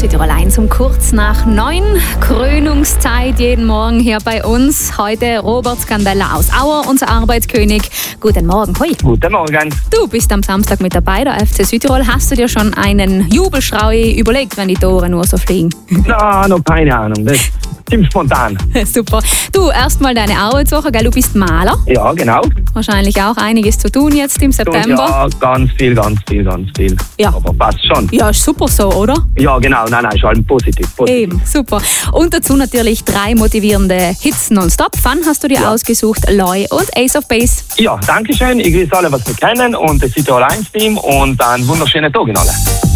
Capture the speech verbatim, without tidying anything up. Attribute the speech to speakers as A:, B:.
A: Südtirol eins um kurz nach neun. Krönungszeit jeden Morgen hier bei uns. Heute Robert Scandella aus Auer, unser Arbeitskönig. Guten Morgen, hoi.
B: Guten Morgen.
A: Du bist am Samstag mit dabei, der F C Südtirol. Hast du dir schon einen Jubelschrei überlegt, wenn die Tore nur so fliegen?
B: Na, noch keine Ahnung. Das ist ziemlich spontan.
A: Super. Du, erstmal deine Arbeitswoche, gell? Du bist Maler.
B: Ja, genau.
A: Wahrscheinlich auch einiges zu tun jetzt im September.
B: Ja, ganz viel, ganz viel, ganz viel.
A: Ja.
B: Aber passt schon.
A: Ja, ist super so, oder?
B: Ja, genau. Nein, nein, ist allem positiv. positiv.
A: Eben, super. Und dazu natürlich drei motivierende Hits nonstop. Fun hast du dir
B: Ja.
A: ausgesucht, Loy und Ace of Base.
B: Ja, danke schön. Ich grüße alle, was wir kennen und das Südtirol eins Team und einen wunderschönen Tag in alle.